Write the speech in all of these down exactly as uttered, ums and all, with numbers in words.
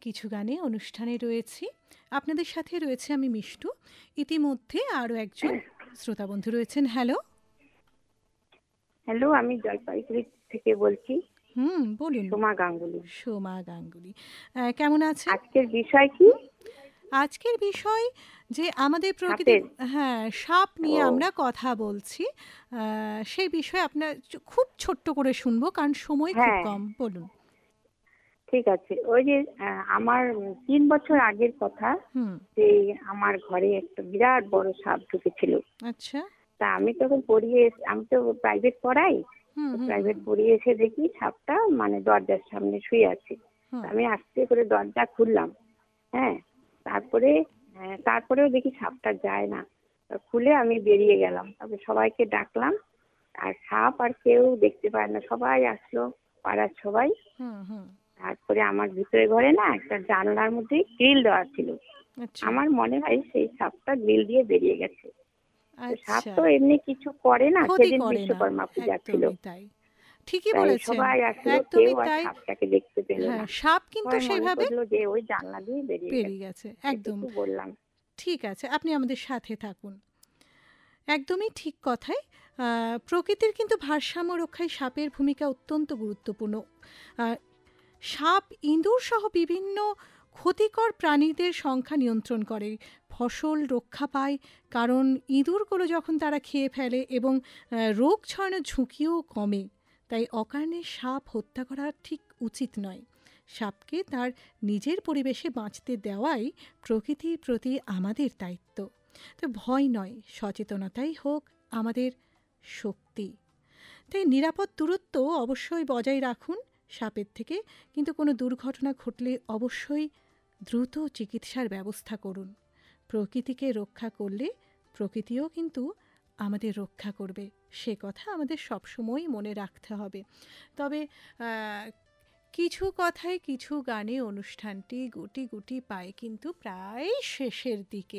কিছু গানে অনুষ্ঠানে রয়েছি। আপনাদের সাথে রয়েছে আমি মিষ্টু। ইতিমধ্যে আরও একজন শ্রোতা বন্ধু রয়েছেন। হ্যালো। হ্যালো, আমি জলপাইগুড়ি থেকে বলছি। হুম, বলুন। সোমা গাঙ্গুলি। সোমা গাঙ্গুলি, আহ, কেমন আছেন? আজকের বিষয় কি? আজকের বিষয় যে আমাদের প্রকৃতি, সাপের। হ্যাঁ, সাপ নিয়ে ও, আমরা কথা বলছি। আহ, সেই বিষয়ে আপনার চ- খুব ছোট্ট করে শুনবো, কারণ সময় খুব হ্যাঁ, কম। বলুন। ঠিক আছে। ওই যে আহ, আমার তিন বছর আগের কথা, হুম। যে আমার ঘরে একটা বিরাট বড় সাপ ঢুকেছিল। আচ্ছা। তা আমি তখন পড়িয়ে এস- আমি তো প্রাইভেট পড়াই। হুম হুম প্রাইভেট হুম পড়িয়ে এসে দেখি সাপটা মানে দরজার সামনে শুয়ে আছে। হুম। তা আমি আস্তে করে দরজা খুললাম। হ্যাঁ, তারপরে আহ, তারপরেও দেখি সাপটা যায় না। তা খুলে আমি বেরিয়ে গেলাম, তারপরে সবাইকে ডাকলাম। আর সাপ আর কেউ দেখতে পায় না, সবাই আসলো, পাড়ার সবাই। হুম হুম। তারপরে আমার ভিতরে ঘরে না একটা জানলার মধ্যে গ্রিল দেওয়া ছিল। আচ্ছা আমার মনে হয় সেই সাপটা গ্রিল দিয়ে বেরিয়ে গেছে। তো সাপ আচ্ছা। তো এমনি কিছু করে না, ক্ষতি সেদিন করে না, বিশ্বকর্মা পূজা ছিল। একদমই তাই। ঠিকই তাই বলেছেন, সবাই আসলো, কেউ একদমই আর তাই। সাপটাকে দেখতে পেল হ্যাঁ, না। সাপ কিন্তু সবাই মনে সেইভাবে করলো যে ওই জানলা দিয়ে বেরিয়ে বেরিয়ে গেছে। গেছে। একদম এটুকু বললাম। ঠিক আছে, আপনি আমাদের সাথে থাকুন। একদমই ঠিক কথাই। আহ, প্রকৃতির কিন্তু ভারসাম্য রক্ষায় সাপের ভূমিকা অত্যন্ত গুরুত্বপূর্ণ। আহ, সাপ ইঁদুর সহ বিভিন্ন ক্ষতিকর প্রাণীদের সংখ্যা নিয়ন্ত্রণ করে, ফসল রক্ষা পায়, কারণ ইঁদুরগুলো যখন তারা খেয়ে ফেলে, এবং আহ, রোগ ছড়ানোর ঝুঁকিও কমে। তাই অকারণে সাপ হত্যা করা ঠিক উচিত নয়। সাপকে তার নিজের পরিবেশে বাঁচতে দেওয়াই প্রকৃতির প্রতি আমাদের দায়িত্ব। তো ভয় নয়, সচেতনতাই হোক আমাদের শক্তি। তাই নিরাপদ দূরত্ব অবশ্যই বজায় রাখুন সাপের থেকে, কিন্তু কোনো দুর্ঘটনা ঘটলে অবশ্যই দ্রুত চিকিৎসার ব্যবস্থা করুন। প্রকৃতিকে রক্ষা করলে প্রকৃতিও কিন্তু আমাদের রক্ষা করবে, সে কথা আমাদের সবসময় মনে রাখতে হবে। তবে কিছু কথায় কিছু গানে অনুষ্ঠানটি গুটি গুটি পায় কিন্তু প্রায় শেষের দিকে।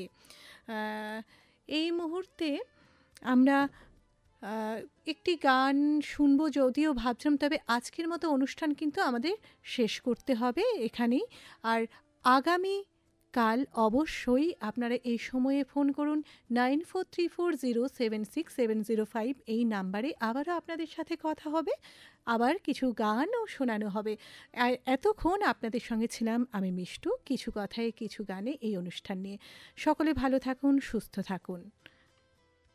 এই মুহূর্তে আমরা একটি গান শুনবো, যদিও ভাবছিলাম, তবে আজকের মতো অনুষ্ঠান কিন্তু আমাদের শেষ করতে হবে এখানেই। আর আগামী কাল অবশ্যই আপনারা এই সময়ে ফোন করুন nine four three four zero seven six seven zero five এই নাম্বারে। আবারও আপনাদের সাথে কথা হবে, আবার কিছু গানও শোনানো হবে। আর এতক্ষণ আপনাদের সঙ্গে ছিলাম আমি মিষ্টু, কিছু কথায় কিছু গানে এই অনুষ্ঠান নিয়ে। সকলে ভালো থাকুন, সুস্থ থাকুন।